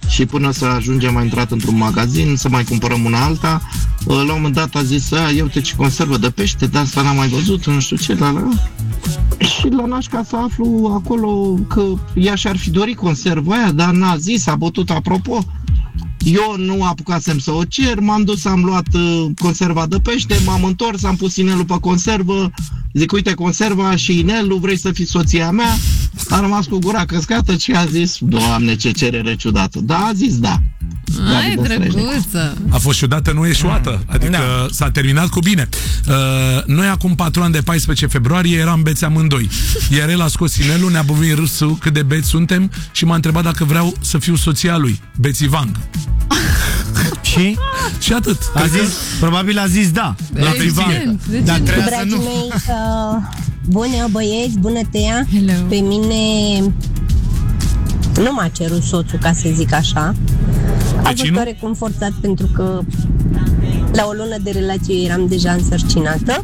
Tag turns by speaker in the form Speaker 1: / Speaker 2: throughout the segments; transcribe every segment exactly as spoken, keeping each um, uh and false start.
Speaker 1: și până să ajungem a intrat într-un magazin, să mai cumpărăm una alta, la un moment dat a zis, a, eu te ce conservă de pește, dar asta n-am mai văzut, nu știu ce, la la. Și la nașca să aflu acolo că ea și-ar fi dorit conserva aia, dar n-a zis, a bătut apropo. Eu nu apucasem să o cer, m-am dus, am luat uh, conserva de pește, m-am întors, am pus inelul pe conservă, zic, uite conserva și inelul, vrei să fii soția mea? A rămas cu gura căscată și a zis, Doamne, ce cerere ciudată. Da, a zis da.
Speaker 2: Ai, drăguță.
Speaker 3: A fost ciudată, nu eșuată. Adică da. S-a terminat cu bine. uh, Noi acum patru ani de paisprezece februarie eram beți amândoi. Iar el a scos inelul, ne-a băvit râsul cât de beți suntem și m-a întrebat dacă vreau să fiu soția lui, Bețivang.
Speaker 4: Și?
Speaker 3: Și atât.
Speaker 4: A zis, probabil a zis da. La Bețivang. Dar trebuie să nu.
Speaker 5: Mei, uh, bună băieți, bună Tea.
Speaker 2: Hello.
Speaker 5: Pe mine nu m-a cerut soțul, ca să zic așa. A fost oarecum forțat pentru că la o lună de relație eram deja însărcinată.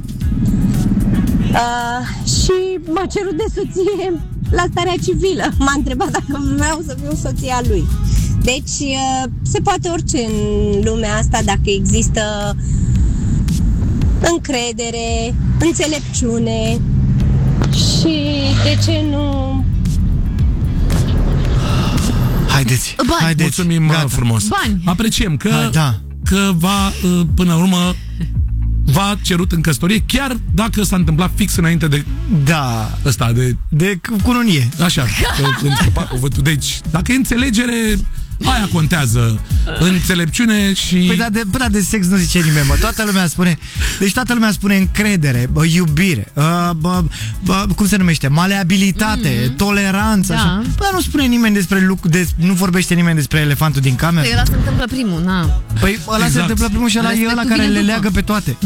Speaker 5: Uh, și m-a cerut de soție la starea civilă. M-a întrebat dacă vreau să fiu soția lui. Deci uh, se poate orice în lumea asta dacă există încredere, înțelepciune și de ce nu...
Speaker 4: Haideți,
Speaker 2: Bani.
Speaker 4: haideți.
Speaker 3: Mulțumim
Speaker 4: Gata.
Speaker 3: frumos.
Speaker 2: Bani.
Speaker 3: Apreciem că,
Speaker 4: Ha, da.
Speaker 3: că va, până la urmă, v-a cerut în căsătorie, chiar dacă s-a întâmplat fix înainte de
Speaker 4: Da.
Speaker 3: ăsta, de...
Speaker 4: De cununie.
Speaker 3: Așa. Deci, dacă e înțelegere, aia contează. Înțelepciune și...
Speaker 4: Păi da, de, da, de sex nu zice nimeni, mă. Toată lumea spune... Deci toată lumea spune încredere, bă, iubire, bă, bă, bă, cum se numește? Maleabilitate, mm-hmm. toleranță,
Speaker 2: Da.
Speaker 4: așa. Bă, nu spune nimeni despre lucru, de, nu vorbește nimeni despre elefantul din cameră.
Speaker 2: Păi ăla se întâmplă primul, na.
Speaker 4: Păi ăla
Speaker 3: Exact.
Speaker 4: se întâmplă primul și ăla e ăla care le leagă pe toate.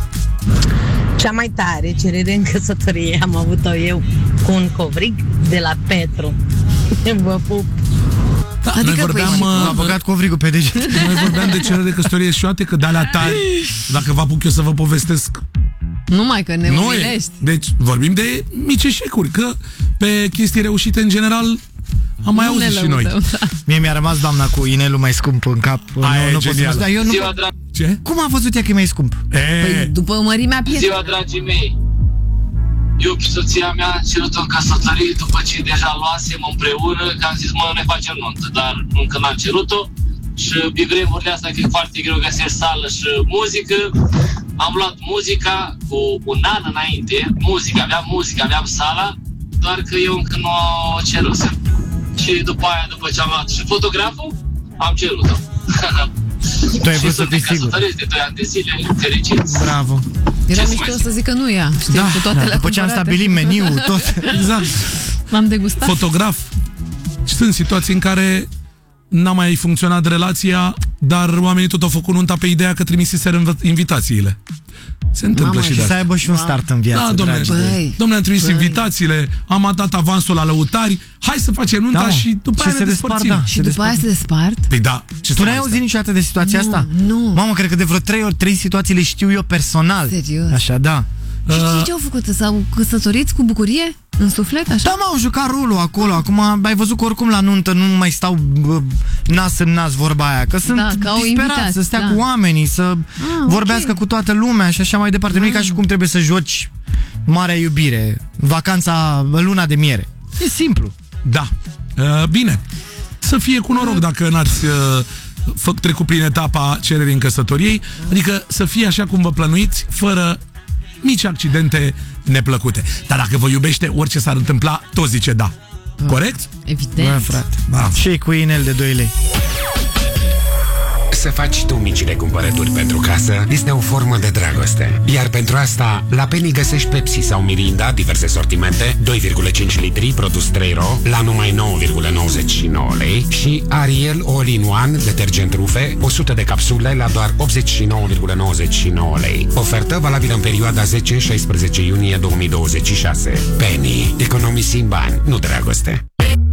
Speaker 6: Cea mai tare cerere în căsătorie am avut-o eu cu un covrig de la Petru. Vă pup.
Speaker 3: Da,
Speaker 2: Adică,
Speaker 3: noi vorbeam,
Speaker 2: păi,
Speaker 3: uh,
Speaker 4: A băgat covrigul pe deget.
Speaker 3: noi vorbeam de cerere de căsătorie șoate, că de alea tari, dacă vă apuc eu să vă povestesc,
Speaker 2: Numai că ne
Speaker 3: nu e.
Speaker 2: umilești.
Speaker 3: Deci vorbim de mici eșecuri, că pe chestii reușite în general am mai
Speaker 2: Nu ne
Speaker 3: auzit și noi.
Speaker 2: lăudăm, da.
Speaker 4: Mie mi-a rămas doamna cu inelul mai scump în cap.
Speaker 3: Aia
Speaker 4: nu,
Speaker 3: e
Speaker 4: nu pot să
Speaker 3: genială.
Speaker 4: mă- dar eu nu
Speaker 7: Ziua,
Speaker 4: pot-
Speaker 7: dragi,
Speaker 3: Ce?
Speaker 4: Cum a văzut ea că e mai scump?
Speaker 3: E,
Speaker 2: Păi după mărimea pietrei.
Speaker 7: ziua, dragii mei. Eu și soția mea am cerut-o în căsătorie după ce deja luasem împreună, că am zis, mă, ne facem nuntă, dar încă n-am cerut-o. Și pe vremurile astea, că e foarte greu găsești sală și muzică, am luat muzica cu un an înainte, muzica, aveam muzica, aveam sala, doar că eu încă nu o cerusem. Și după aia, după ce am luat și fotograful, am cerut-o.
Speaker 4: Tu ai
Speaker 7: Și
Speaker 4: vrut să
Speaker 7: suntem
Speaker 4: fii sigur.
Speaker 7: căsătoriți de doi ani de zile, fericiți.
Speaker 4: Bravo.
Speaker 2: Era
Speaker 7: Ce să
Speaker 2: mișto
Speaker 7: mai
Speaker 2: să zic că nu ea. Știi,
Speaker 4: Da,
Speaker 2: cu toate
Speaker 4: da,
Speaker 2: la
Speaker 4: după ce am
Speaker 2: cumpărate.
Speaker 4: stabilit meniul, tot.
Speaker 3: exact.
Speaker 2: M-am degustat.
Speaker 3: Fotograf. Și sunt situații în care n-a mai funcționat relația, dar oamenii tot au făcut nunta pe ideea că trimiseseră inv- invitațiile. Se întâmplă
Speaker 2: Mamă,
Speaker 3: și
Speaker 4: Și
Speaker 3: de
Speaker 4: să
Speaker 3: asta.
Speaker 4: aibă și un start în viață,
Speaker 3: Da, domnule,
Speaker 4: dragi.
Speaker 2: Băi.
Speaker 3: domnule, am trimis
Speaker 2: Băi.
Speaker 3: invitațiile, am dat avansul la lăutari, hai să facem nunta
Speaker 4: Da,
Speaker 3: și după
Speaker 4: și
Speaker 3: aia
Speaker 4: se
Speaker 3: ne
Speaker 4: despart,
Speaker 3: despărțim.
Speaker 4: da.
Speaker 2: Și după aia se despart?
Speaker 3: Păi da, ce să
Speaker 4: Tu n-ai
Speaker 3: mai
Speaker 4: auzit
Speaker 3: stai?
Speaker 4: niciodată de situația
Speaker 2: Nu,
Speaker 4: asta?
Speaker 2: nu.
Speaker 4: Mamă, cred că de vreo trei ori, trei situații le știu eu personal.
Speaker 2: Serios?
Speaker 4: Așa, da.
Speaker 2: Și
Speaker 3: Uh,
Speaker 2: ce au făcut? S-au căsătoriți cu bucurie? În suflet? Așa?
Speaker 4: Da, m-au jucat rolul acolo. Acum ai văzut că oricum la nuntă nu mai stau bă, nas în nas, vorba aia. Că sunt
Speaker 2: Da, că au
Speaker 4: disperați
Speaker 2: invitați,
Speaker 4: să stea
Speaker 2: da.
Speaker 4: cu oamenii, să
Speaker 2: Ah,
Speaker 4: vorbească
Speaker 2: ok.
Speaker 4: cu toată lumea și așa mai departe. Nu e ca și cum trebuie să joci Marea Iubire, vacanța, luna de miere. E simplu.
Speaker 3: Da. Uh, bine. Să fie cu noroc dacă n-ați uh, fă, trecut prin etapa cererii în căsătoriei, adică să fie așa cum vă plănuiți, fără mici accidente neplăcute. Dar dacă vă iubește, orice s-ar întâmpla, tot zice da. Corect?
Speaker 2: Evident.
Speaker 4: Bă, frate.
Speaker 3: Bravo.
Speaker 4: Și cu inel de doi lei.
Speaker 8: Să faci tu micile cumpărături pentru casă este o formă de dragoste. Iar pentru asta, la Penny găsești Pepsi sau Mirinda, diverse sortimente, doi virgulă cinci litri, produs trei ro, la numai nouă virgulă nouăzeci și nouă lei și Ariel All-in-One, detergent rufe, o sută de capsule la doar optzeci și nouă virgulă nouăzeci și nouă lei. Ofertă valabilă în perioada zece șaisprezece iunie două mii douăzeci și șase. Penny. Economisim bani, nu dragoste.